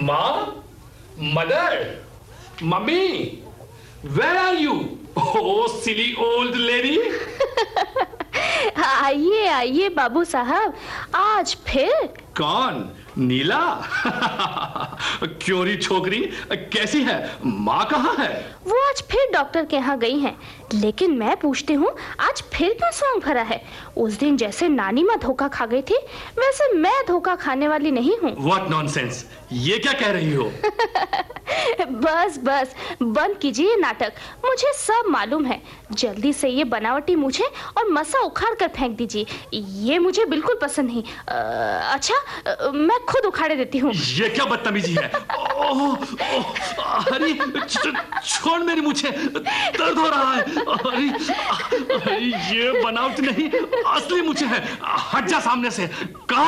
माँ, mother, mummy, where are you? Oh silly old lady. आइए आइए बाबू साहब, आज फिर? कौन? नीला? क्यों री छोकरी, कैसी है? माँ कहाँ है? वो आज फिर डॉक्टर के यहाँ गई हैं, लेकिन मैं पूछती हूँ आज फिर क्यों सॉन्ग भरा है? उस दिन जैसे नानी माँ धोखा खा गई थी, वैसे मैं धोखा खाने वाली नहीं हूँ। What nonsense! ये क्या कह रही हो? बस बस बंद कीजिए नाटक, मुझे सब मालूम है। जल्दी से ये बनावटी मूछें और मसा उखाड़ कर फेंक दीजिए, ये मुझे बिल्कुल पसंद नहीं। अच्छा, मैं खुद उखाड़े देती हूँ। ये क्या बदतमीजी है? ओह, अरे छोड़ मेरी मूछें, दर्द हो रहा है। अरे ये बनावट नहीं, असली मूछें हैं। हट जा सामने से।